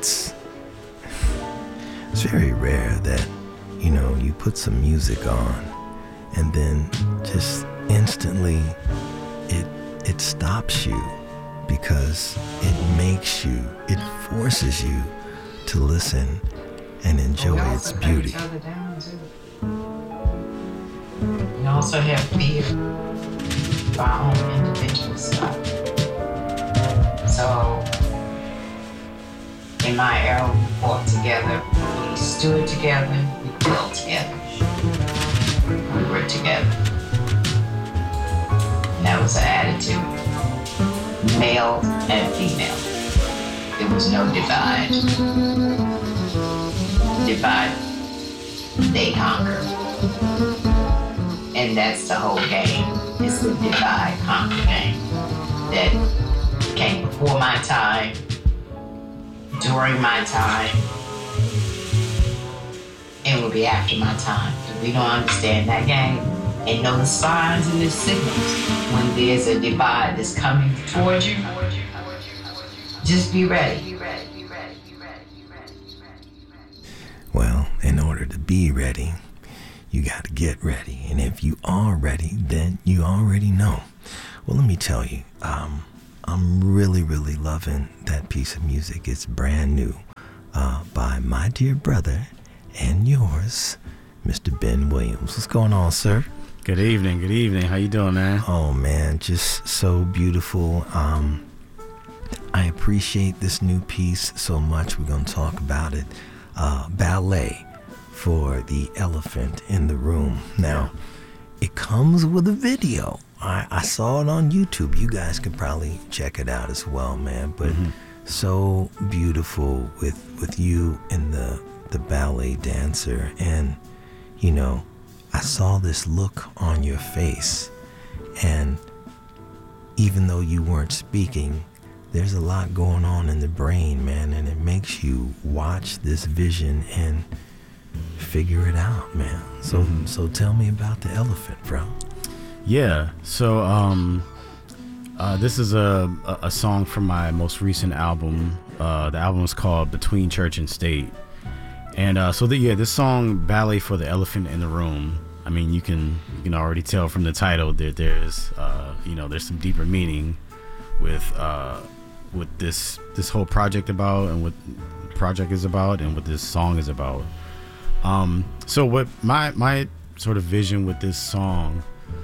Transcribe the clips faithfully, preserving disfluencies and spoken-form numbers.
it's it's very rare that, you know, you put some music on and then just instantly it it stops you because it makes you, it forces you to listen and enjoy well, its beauty. Each other down too. We also have fear of our own individual stuff. So, in my era, we fought together, we stood together, we built together, we were together. And that was an attitude, male and female. There was no divide. Divide, they conquer. And that's the whole game. It's the divide, conquer game that came before my time, during my time, and will be after my time. If we don't understand that game and know the signs and the signals when there's a divide that's coming towards you, just be ready. Well, in order to be ready, you got to get ready. And if you are ready, then you already know. Well, let me tell you, um, I'm really, really loving that piece of music. It's brand new uh, by my dear brother and yours, Mister Ben Williams. What's going on, sir? Good evening. Good evening. How you doing, man? Oh, man, just so beautiful. Um, I appreciate this new piece so much. We're going to talk about it. Uh, ballet for the Elephant in the Room. Now, it comes with a video. I, I saw it on YouTube. You guys could probably check it out as well, man. But mm-hmm. so beautiful with with you and the the ballet dancer. And, you know, I saw this look on your face. And even though you weren't speaking, there's a lot going on in the brain, man, and it makes you watch this vision and figure it out, man. So, mm-hmm. so tell me about the Elephant, bro. Yeah. So, um, uh, this is a a song from my most recent album. Uh, the album is called Between Church and State, and uh, so the, yeah, this song "Ballet for the Elephant in the Room." I mean, you can you can already tell from the title that there's uh, you know there's some deeper meaning with. Uh, what this this whole project about and what the project is about and what this song is about. Um, so what my my sort of vision with this song,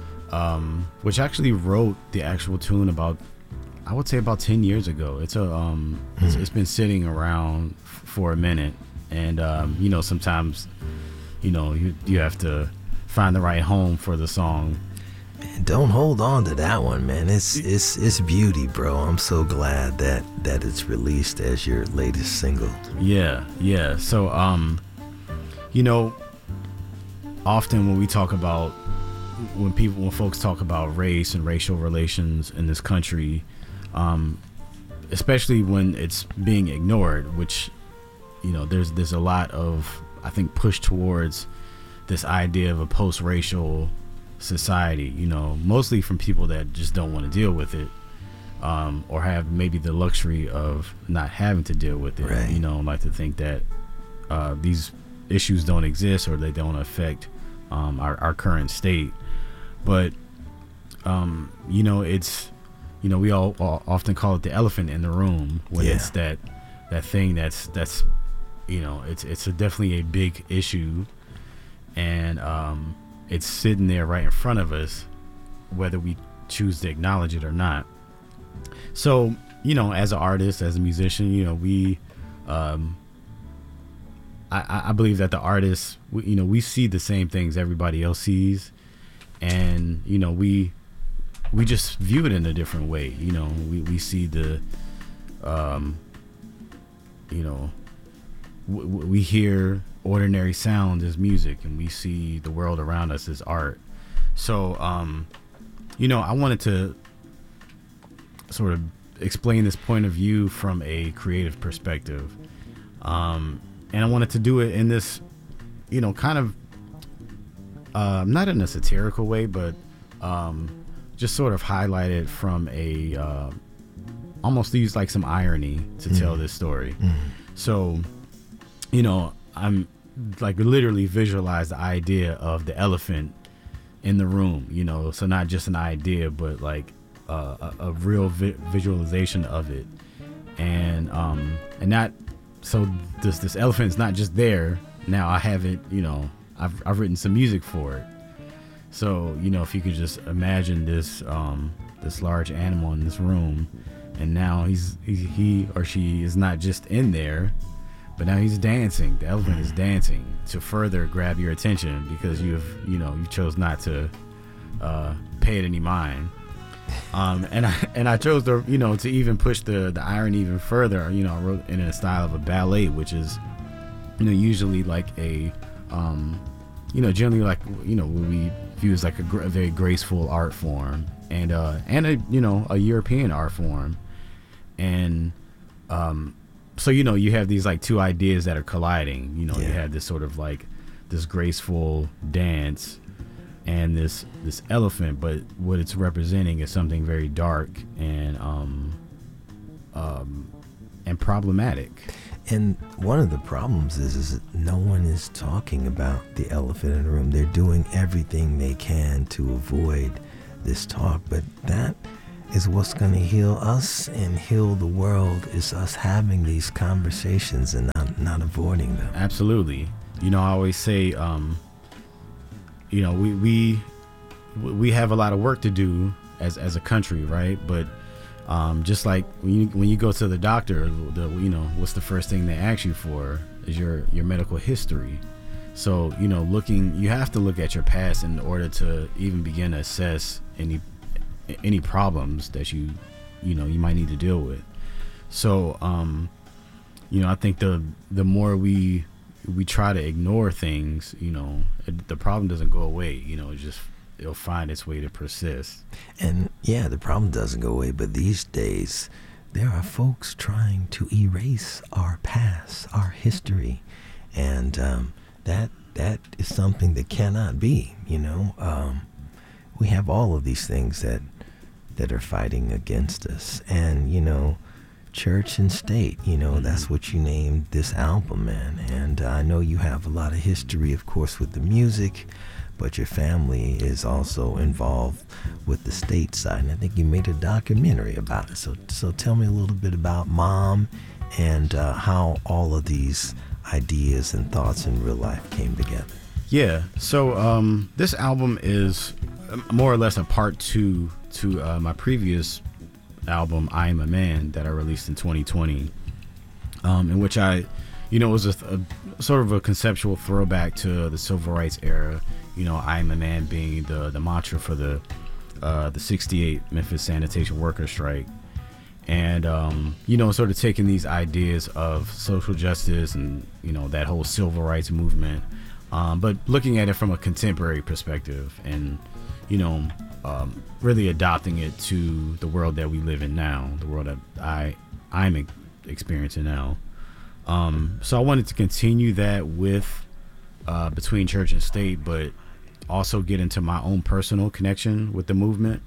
um, which actually wrote the actual tune about, I would say about ten years ago. It's a um, mm. it's, it's been sitting around f- for a minute, and um, you know sometimes, you know you you have to find the right home for the song. Man, don't hold on to that one, man. It's it's it's beauty, bro. I'm so glad that that it's released as your latest single. Yeah, yeah. So, um, you know, often when we talk about when people when folks talk about race and racial relations in this country, um, especially when it's being ignored, which, you know, there's there's a lot of, I think, push towards this idea of a post-racial society, you know, mostly from people that just don't want to deal with it, um, or have maybe the luxury of not having to deal with it. Right. You know, like to think that uh, these issues don't exist or they don't affect um, our, our current state. But, um, you know, it's, you know, we all, all often call it the elephant in the room when yeah. it's that that thing that's that's, you know, it's it's a definitely a big issue, and um, it's sitting there right in front of us, whether we choose to acknowledge it or not. So, you know, as an artist, as a musician, you know, we, um, I, I believe that the artists, we, you know, we see the same things everybody else sees, and you know, we we just view it in a different way. You know, we we see the, um, you know, w- we hear ordinary sound as music, and we see the world around us as art. So, um, you know, I wanted to sort of explain this point of view from a creative perspective, um, and I wanted to do it in this, you know, kind of uh, not in a satirical way, but um, just sort of highlight it from a uh, almost use like some irony to mm. tell this story. Mm. So, you know, I'm like literally visualize the idea of the elephant in the room, you know, so not just an idea, but like uh, a, a real vi- visualization of it. And, um, and not, so this, this elephant is not just there. Now I have it, you know, I've, I've written some music for it. So, you know, if you could just imagine this, um, this large animal in this room, and now he's, he, he or she is not just in there, but now he's dancing. The elephant is dancing to further grab your attention because you have, you know, you chose not to uh, pay it any mind. Um, and I and I chose to, you know, to even push the the irony even further. You know, I wrote in a style of a ballet, which is, you know, usually like a, um, you know, generally like, you know, what we view as like a, gr- a very graceful art form, and uh, and a, you know, a European art form, and um. So, you know, you have these like two ideas that are colliding. You know, yeah. You have this sort of like this graceful dance and this this elephant, but what it's representing is something very dark and um um and problematic. And one of the problems is is that no one is talking about the elephant in the room. They're doing everything they can to avoid this talk, but that is what's going to heal us and heal the world, is us having these conversations and not, not avoiding them. Absolutely. You know, I always say, um, you know, we, we, we have a lot of work to do as, as a country, right? But um, just like when you, when you go to the doctor, the, you know, what's the first thing they ask you for is your, your medical history. So, you know, looking, you have to look at your past in order to even begin to assess any any problems that you you know you might need to deal with. So um you know I think the the more we we try to ignore things, you know it, the problem doesn't go away. You know it just it'll find its way to persist. And yeah, the problem doesn't go away, but these days there are folks trying to erase our past, our history, and um that that is something that cannot be. You know um we have all of these things that that are fighting against us, and you know church and state, you know mm-hmm. that's what you named this album, man. And uh, I know you have a lot of history, of course, with the music, but your family is also involved with the state side, and I think you made a documentary about it. So so tell me a little bit about Mom and uh, how all of these ideas and thoughts in real life came together. Yeah, so um, this album is more or less a part two to uh, my previous album, I Am a Man, that I released in twenty twenty, um, in which I, you know, it was a, a sort of a conceptual throwback to the civil rights era. You know, I Am a Man being the the mantra for the uh, the sixty-eight Memphis sanitation worker strike, and um, you know, sort of taking these ideas of social justice and you know that whole civil rights movement, um, but looking at it from a contemporary perspective, and you know. Um, really adopting it to the world that we live in now, the world that I I'm e- experiencing now. Um, so I wanted to continue that with uh, between church and state, but also get into my own personal connection with the movement.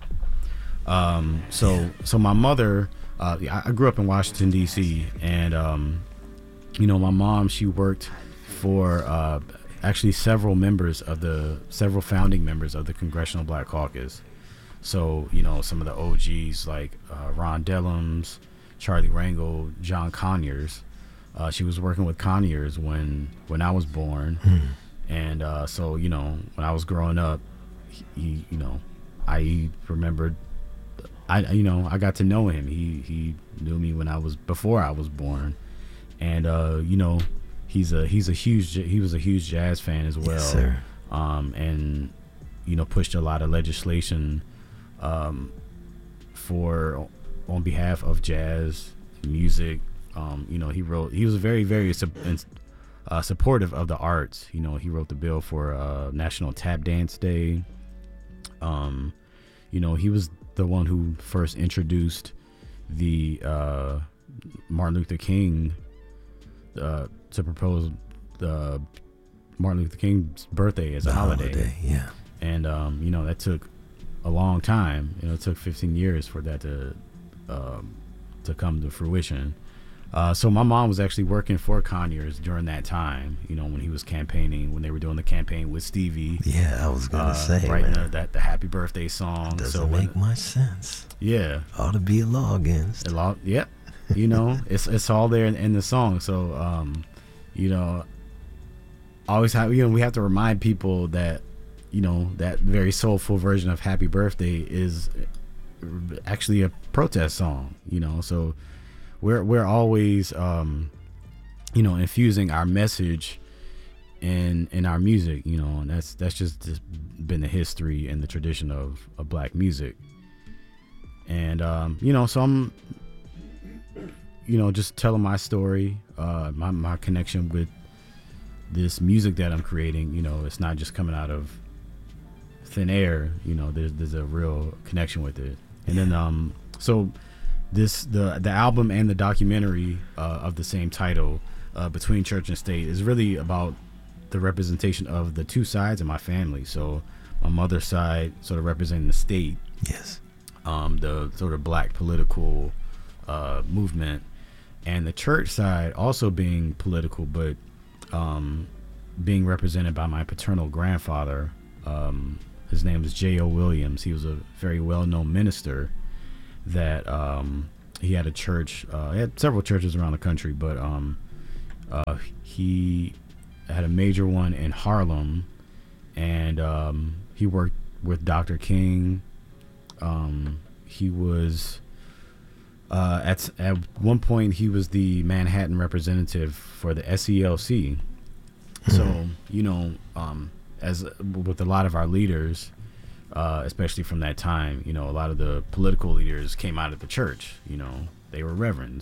Um, so yeah. so my mother, uh, I grew up in Washington D C, and um, you know my mom, she worked for uh, actually several members of the several founding members of the Congressional Black Caucus. So, you know, some of the O Gs like uh, Ron Dellums, Charlie Rangel, John Conyers. Uh, she was working with Conyers when when I was born. Hmm. And uh, so, you know, when I was growing up, he, you know, I remembered, I, you know, I got to know him. He he knew me when I was, before I was born. And, uh, you know, he's a, he's a huge, he was a huge jazz fan as well. Yes, sir. Um, and, you know, pushed a lot of legislation um, for, on behalf of jazz music. Um, you know, he wrote, he was very, very uh, supportive of the arts. You know, he wrote the bill for uh, National Tap Dance Day. Um, you know, he was the one who first introduced the uh, Martin Luther King uh, to propose the Martin Luther King's birthday as a the holiday. holiday. Yeah. And, um, you know, that took a long time. You know, it took fifteen years for that to um, to come to fruition. Uh, so my mom was actually working for Conyers during that time, you know, when he was campaigning, when they were doing the campaign with Stevie. Yeah, I was gonna uh, say, writing man. the, that the Happy Birthday song. Doesn't so make when, much sense. Yeah, Ought to be a law against. a lot. Yep. You know, it's it's all there in, in the song. So, um, you know, always have you know we have to remind people that, you know, that very soulful version of Happy Birthday is actually a protest song. You know, so. We're we're always, um, you know, infusing our message in in our music, you know, and that's that's just, just been the history and the tradition of, of black music. And um, you know, so I'm, you know, just telling my story, uh, my my connection with this music that I'm creating. You know, it's not just coming out of thin air. You know, there's there's a real connection with it. And then um, so. This the the album and the documentary uh, of the same title, uh, Between Church and State, is really about the representation of the two sides of my family. So my mother's side sort of representing the state, Yes. um, the sort of black political uh, movement, and the church side also being political, but um, being represented by my paternal grandfather. Um, his name was J O Williams. He was a very well-known minister. That um, he had a church, uh, he had several churches around the country, but um, uh, he had a major one in Harlem, and um, he worked with Doctor King. Um, he was uh, at at one point he was the Manhattan representative for the S E L C. Mm-hmm. So you know, um, as with a lot of our leaders. Uh, especially from that time, you know, a lot of the political leaders came out of the church. You know, they were reverends.